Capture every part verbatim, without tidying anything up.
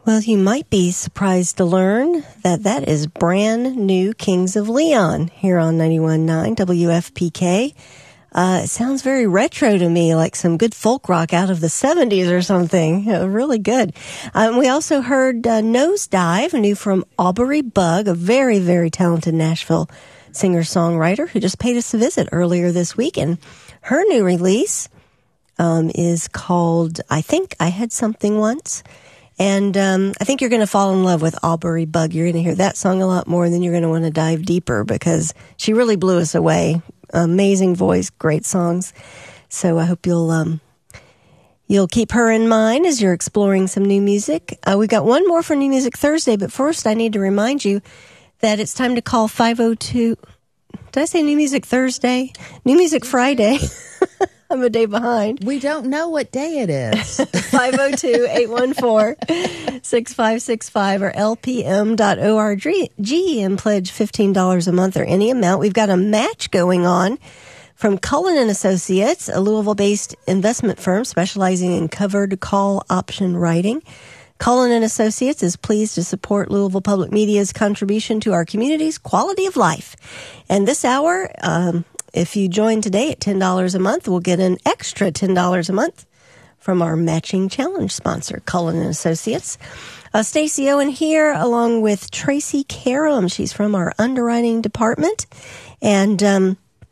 Well, you might be surprised to learn that that is brand new Kings of Leon here on ninety-one point nine W F P K. Uh, it sounds very retro to me, like some good folk rock out of the seventies or something. Uh, really good. Um, we also heard uh, Nosedive, new from Aubrey Bug, a very, very talented Nashville singer-songwriter who just paid us a visit earlier this week. And her new release um, is called, I Think I Had Something Once. And um, I think you're going to fall in love with Aubrey Bug. You're going to hear that song a lot more, and then you're going to want to dive deeper because she really blew us away. Amazing voice, great songs. So I hope you'll um, you'll keep her in mind as you're exploring some new music. Uh, we've got one more for New Music Thursday, but first I need to remind you that it's time to call five oh two... Did I say New Music Thursday? New Music Friday. I'm a day behind. We don't know what day it is. five oh two, eight one four, six five six five or L P M dot org and pledge fifteen dollars a month or any amount. We've got a match going on from Cullen and Associates, a Louisville-based investment firm specializing in covered call option writing. Cullen and Associates is pleased to support Louisville Public Media's contribution to our community's quality of life. And this hour, um, if you join today at ten dollars a month, we'll get an extra ten dollars a month from our matching challenge sponsor, Cullen and Associates. Uh, Stacey Owen here, along with Tracy Karam. She's from our underwriting department, and um,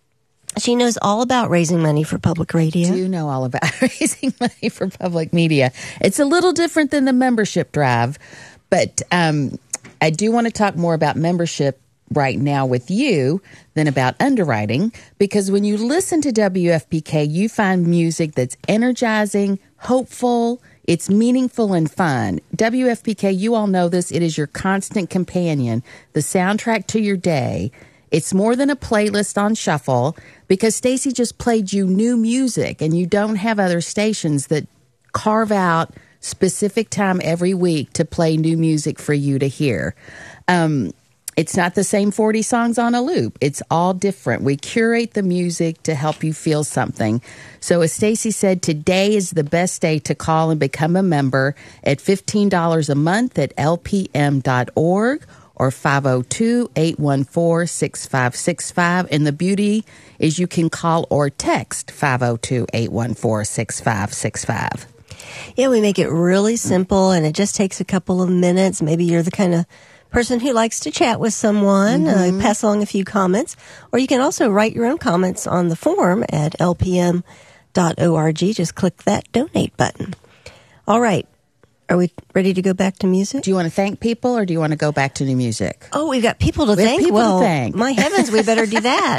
she knows all about raising money for public radio. I do know all about raising money for public media. It's a little different than the membership drive, but um, I do want to talk more about membership right now with you than about underwriting, because when you listen to W F P K, you find music that's energizing, hopeful, it's meaningful and fun. W F P K, you all know this, it is your constant companion, the soundtrack to your day. It's more than a playlist on shuffle, because Stacey just played you new music, and you don't have other stations that carve out specific time every week to play new music for you to hear. Um, It's not the same forty songs on a loop. It's all different. We curate the music to help you feel something. So as Stacey said, today is the best day to call and become a member at fifteen dollars a month at L P M dot org or five oh two, eight one four, six five six five. And the beauty is you can call or text five oh two, eight one four, six five six five. Yeah, we make it really simple, and it just takes a couple of minutes. Maybe you're the kind of person who likes to chat with someone, mm-hmm. uh, pass along a few comments, or you can also write your own comments on the form at L P M dot org. Just click that donate button. All right. Are we ready to go back to music? Do you want to thank people, or do you want to go back to new music? Oh, we've got people to we thank? Have people well, to thank. My heavens, we better do that.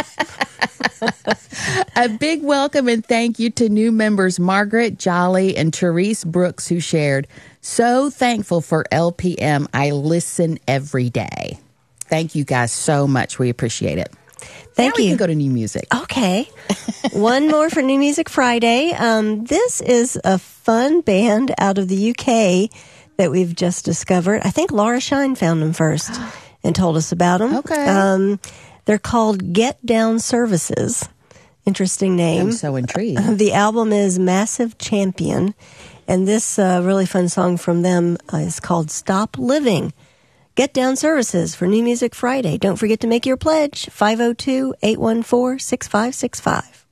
A big welcome and thank you to new members Margaret, Jolly, and Therese Brooks, who shared, "So thankful for L P M. I listen every day." Thank you guys so much. We appreciate it. Thank now you. We can go to new music. Okay. One more for New Music Friday. Um, this is a fun band out of the U K that we've just discovered. I think Laura Shine found them first and told us about them. Okay. Um, they're called Get Down Services. Interesting name. I'm so intrigued. The album is Massive Champion, and this uh, really fun song from them uh, is called Stop Living. Get Down Services for New Music Friday. Don't forget to make your pledge, five oh two, eight one four, six five six five.